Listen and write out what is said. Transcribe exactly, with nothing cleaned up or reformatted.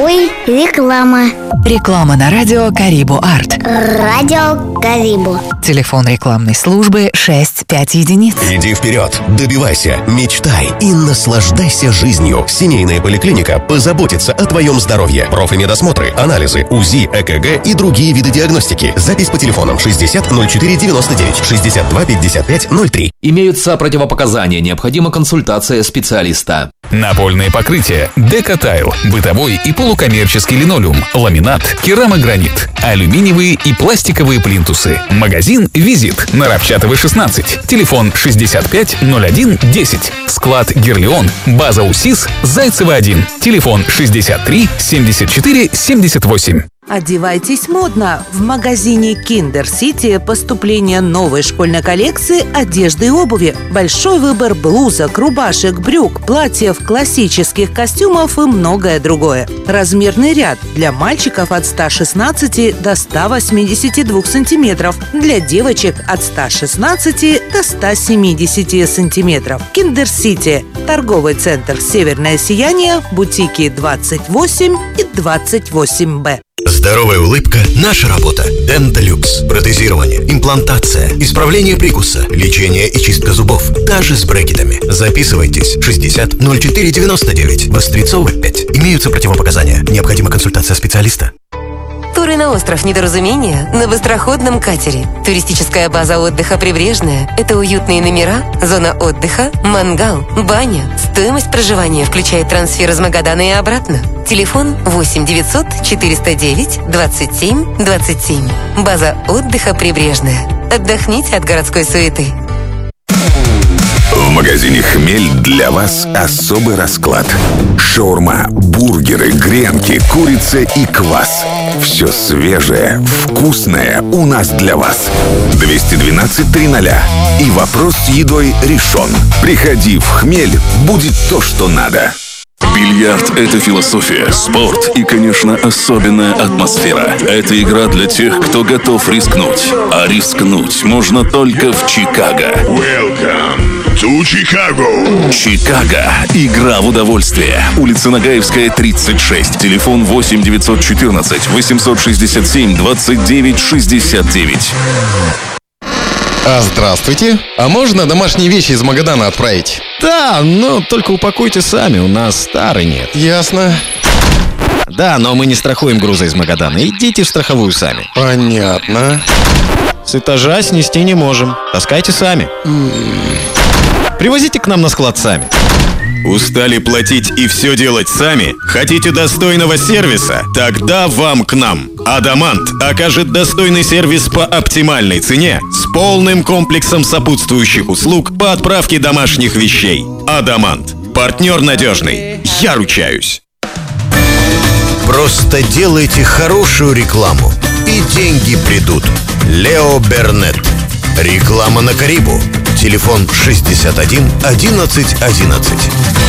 Ой, реклама. Реклама на радио Карибу Арт. Радио Карибу. Телефон рекламной службы шесть пять единиц. Иди вперед, добивайся, мечтай и наслаждайся жизнью. Семейная поликлиника позаботится о твоем здоровье. Профмедосмотры, анализы, УЗИ, ЭКГ и другие виды диагностики. Запись по телефонам шестьдесят ноль четыре девяносто девять, шестьдесят два пятьдесят пять ноль три. Имеются противопоказания, необходима консультация специалиста. Напольное покрытие, декотайл, бытовой и полукоммерческий линолеум, ламинат, керамогранит, алюминиевые и пластиковые плинтусы. Магазин «Визит» на Равчатовой шестнадцать. Телефон шестьдесят пять ноль один десять. Склад «Гирлеон», база УСИС, Зайцево один. Телефон шестьдесят три семьдесят четыре семьдесят восемь. Одевайтесь модно! В магазине Kinder City поступление новой школьной коллекции одежды и обуви. Большой выбор блузок, рубашек, брюк, платьев, классических костюмов и многое другое. Размерный ряд для мальчиков от ста шестнадцати до ста восьмидесяти двух сантиметров, для девочек от ста шестнадцати до ста семидесяти сантиметров. Kinder City. Торговый центр «Северное сияние», бутики двадцать восемь и двадцать восемь Б. Здоровая улыбка – наша работа. Денталюкс. Протезирование, имплантация, исправление прикуса, лечение и чистка зубов. Даже с брекетами. Записывайтесь. шестьдесят ноль четыре девяносто девять. Вострецова пять. Имеются противопоказания. Необходима консультация специалиста. Туры на остров Недоразумения на быстроходном катере. Туристическая база отдыха «Прибрежная» — это уютные номера, зона отдыха, мангал, баня. Стоимость проживания включает трансфер из Магадана и обратно. Телефон восемь девятьсот четыреста девять двадцать семь двадцать семь. База отдыха «Прибрежная». Отдохните от городской суеты. В магазине «Хмель» для вас особый расклад. Шаурма, бургеры, гренки, курица и квас. Все свежее, вкусное у нас для вас. двести двенадцать триста. И вопрос с едой решен. Приходи в «Хмель», будет то, что надо. Бильярд — это философия, спорт и, конечно, особенная атмосфера. Это игра для тех, кто готов рискнуть. А рискнуть можно только в Чикаго. Welcome to Chicago. Чикаго. Игра в удовольствие. Улица Нагаевская, тридцать шесть. Телефон восемь девятьсот четырнадцать восемьсот шестьдесят семь двадцать девять шестьдесят девять. А, здравствуйте. А можно домашние вещи из Магадана отправить? Да, но только упакуйте сами, у нас старый нет. Ясно. Да, но мы не страхуем груза из Магадана. Идите в страховую сами. Понятно. С этажа снести не можем. Таскайте сами. Привозите к нам на склад сами. Устали платить и все делать сами? Хотите достойного сервиса? Тогда вам к нам. Адамант окажет достойный сервис по оптимальной цене с полным комплексом сопутствующих услуг по отправке домашних вещей. Адамант. Партнер надежный. Я ручаюсь. Просто делайте хорошую рекламу, и деньги придут. Лео Бернет. Реклама на Карибу. Телефон шестьдесят один одиннадцать одиннадцать.